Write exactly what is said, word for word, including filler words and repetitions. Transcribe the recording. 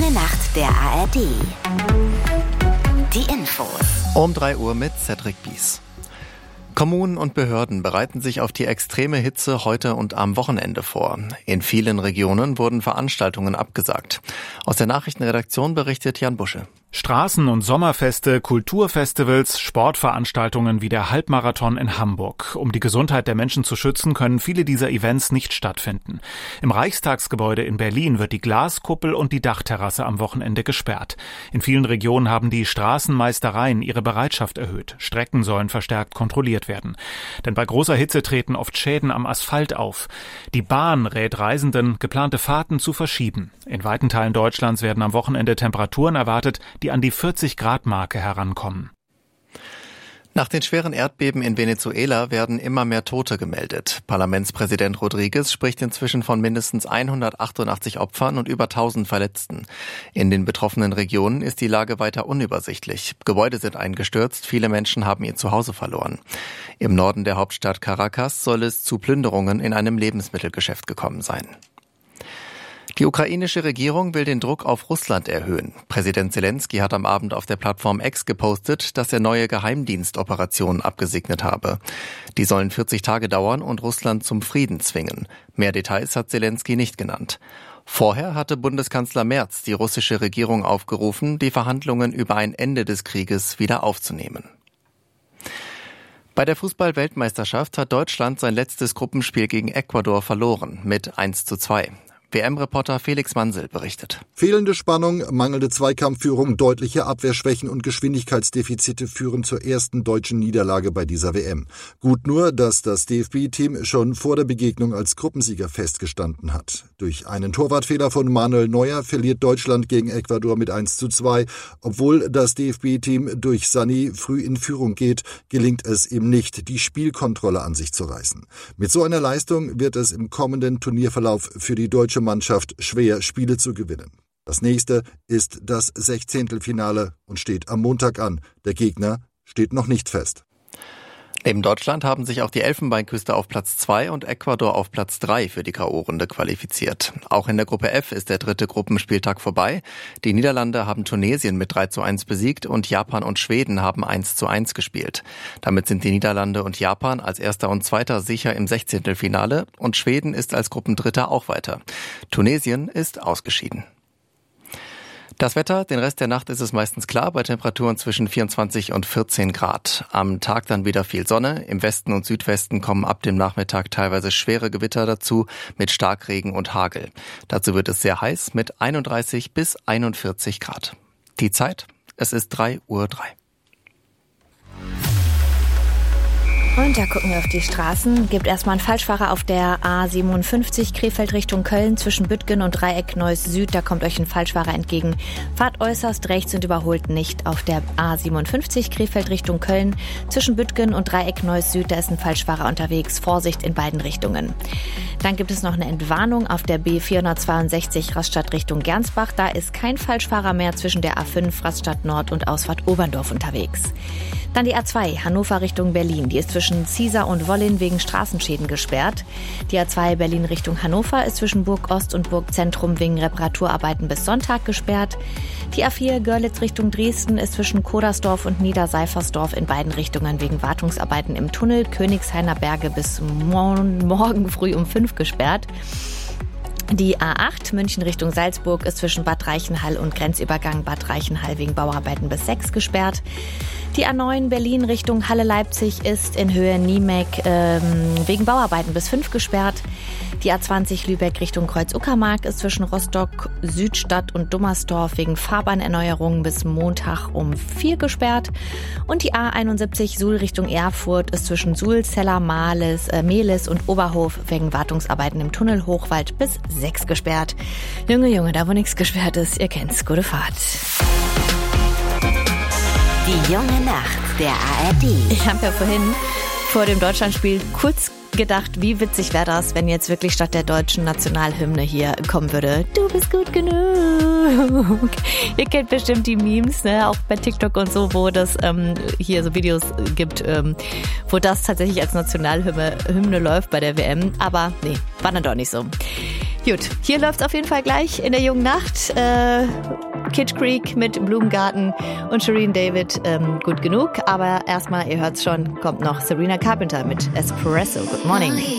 junge Nacht der A R D. Die Infos. Um drei Uhr mit Cedric Bies. Kommunen und Behörden bereiten sich auf die extreme Hitze heute und am Wochenende vor. In vielen Regionen wurden Veranstaltungen abgesagt. Aus der Nachrichtenredaktion berichtet Jan Busche. Straßen- und Sommerfeste, Kulturfestivals, Sportveranstaltungen wie der Halbmarathon in Hamburg. Um die Gesundheit der Menschen zu schützen, können viele dieser Events nicht stattfinden. Im Reichstagsgebäude in Berlin wird die Glaskuppel und die Dachterrasse am Wochenende gesperrt. In vielen Regionen haben die Straßenmeistereien ihre Bereitschaft erhöht. Strecken sollen verstärkt kontrolliert werden. Denn bei großer Hitze treten oft Schäden am Asphalt auf. Die Bahn rät Reisenden, geplante Fahrten zu verschieben. In weiten Teilen Deutschlands werden am Wochenende Temperaturen erwartet, die an die vierzig-Grad-Marke herankommen. Nach den schweren Erdbeben in Venezuela werden immer mehr Tote gemeldet. Parlamentspräsident Rodriguez spricht inzwischen von mindestens hundertachtundachtzig Opfern und über tausend Verletzten. In den betroffenen Regionen ist die Lage weiter unübersichtlich. Gebäude sind eingestürzt, viele Menschen haben ihr Zuhause verloren. Im Norden der Hauptstadt Caracas soll es zu Plünderungen in einem Lebensmittelgeschäft gekommen sein. Die ukrainische Regierung will den Druck auf Russland erhöhen. Präsident Zelensky hat am Abend auf der Plattform X gepostet, dass er neue Geheimdienstoperationen abgesegnet habe. Die sollen vierzig Tage dauern und Russland zum Frieden zwingen. Mehr Details hat Zelensky nicht genannt. Vorher hatte Bundeskanzler Merz die russische Regierung aufgerufen, die Verhandlungen über ein Ende des Krieges wieder aufzunehmen. Bei der Fußball-Weltmeisterschaft hat Deutschland sein letztes Gruppenspiel gegen Ecuador verloren mit eins zu zwei. W M-Reporter Felix Mansel berichtet. Fehlende Spannung, mangelnde Zweikampfführung, deutliche Abwehrschwächen und Geschwindigkeitsdefizite führen zur ersten deutschen Niederlage bei dieser W M. Gut nur, dass das D F B-Team schon vor der Begegnung als Gruppensieger festgestanden hat. Durch einen Torwartfehler von Manuel Neuer verliert Deutschland gegen Ecuador mit eins zu zwei. Obwohl das D F B-Team durch Sané früh in Führung geht, gelingt es ihm nicht, die Spielkontrolle an sich zu reißen. Mit so einer Leistung wird es im kommenden Turnierverlauf für die deutsche Mannschaft schwer, Spiele zu gewinnen. Das nächste ist das Sechzehntelfinale und steht am Montag an. Der Gegner steht noch nicht fest. Neben Deutschland haben sich auch die Elfenbeinküste auf Platz zwei und Ecuador auf Platz drei für die K O-Runde qualifiziert. Auch in der Gruppe F ist der dritte Gruppenspieltag vorbei. Die Niederlande haben Tunesien mit drei zu eins besiegt und Japan und Schweden haben eins zu eins gespielt. Damit sind die Niederlande und Japan als Erster und Zweiter sicher im Sechzehntelfinale und Schweden ist als Gruppendritter auch weiter. Tunesien ist ausgeschieden. Das Wetter, den Rest der Nacht ist es meistens klar, bei Temperaturen zwischen vierundzwanzig und vierzehn Grad. Am Tag dann wieder viel Sonne. Im Westen und Südwesten kommen ab dem Nachmittag teilweise schwere Gewitter dazu mit Starkregen und Hagel. Dazu wird es sehr heiß mit einunddreißig bis einundvierzig Grad. Die Zeit, es ist drei Uhr drei. Und da gucken wir auf die Straßen. Gibt erstmal einen Falschfahrer auf der A siebenundfünfzig Krefeld Richtung Köln zwischen Büttgen und Dreieck Neuss Süd. Da kommt euch ein Falschfahrer entgegen. Fahrt äußerst rechts und überholt nicht auf der A siebenundfünfzig Krefeld Richtung Köln zwischen Büttgen und Dreieck Neuss Süd. Da ist ein Falschfahrer unterwegs. Vorsicht in beiden Richtungen. Dann gibt es noch eine Entwarnung auf der B vierhundertzweiundsechzig Rastatt Richtung Gernsbach. Da ist kein Falschfahrer mehr zwischen der A fünf Rastatt Nord und Ausfahrt Oberndorf unterwegs. Dann die A zwei Hannover Richtung Berlin. Die ist zwischen Ziesar und Wollin wegen Straßenschäden gesperrt. Die A zwei Berlin Richtung Hannover ist zwischen Burg Ost und Burg Zentrum wegen Reparaturarbeiten bis Sonntag gesperrt. Die A vier Görlitz Richtung Dresden ist zwischen Kodersdorf und Niederseifersdorf in beiden Richtungen wegen Wartungsarbeiten im Tunnel Königshainer Berge bis morgen, morgen früh um fünf gesperrt. Die A acht München Richtung Salzburg ist zwischen Bad Reichenhall und Grenzübergang Bad Reichenhall wegen Bauarbeiten bis sechs gesperrt. Die A neun Berlin Richtung Halle-Leipzig ist in Höhe Niemek ähm, wegen Bauarbeiten bis fünf gesperrt. Die A zwanzig Lübeck Richtung Kreuz-Uckermark ist zwischen Rostock, Südstadt und Dummersdorf wegen Fahrbahnerneuerungen bis Montag um vier gesperrt. Und die A einundsiebzig Suhl Richtung Erfurt ist zwischen Suhl, Zeller, Mahles, äh, Mehlis und Oberhof wegen Wartungsarbeiten im Tunnel Hochwald bis sechs gesperrt. Junge, Junge, da wo nichts gesperrt ist, ihr kennt's, gute Fahrt. Die junge Nacht der A R D. Ich habe ja vorhin vor dem Deutschlandspiel kurz gedacht, wie witzig wäre das, wenn jetzt wirklich statt der deutschen Nationalhymne hier kommen würde. Du bist gut genug. Ihr kennt bestimmt die Memes, ne? Auch bei TikTok und so, wo das ähm, hier so Videos gibt, ähm, wo das tatsächlich als Nationalhymne Hymne läuft bei der W M. Aber nee, war dann doch nicht so. Gut, hier läuft's auf jeden Fall gleich in der jungen Nacht. Äh, Kid Creek mit Blumengarten und Shireen David ähm, gut genug. Aber erstmal, ihr hört's schon, kommt noch Sabrina Carpenter mit Espresso. Good morning.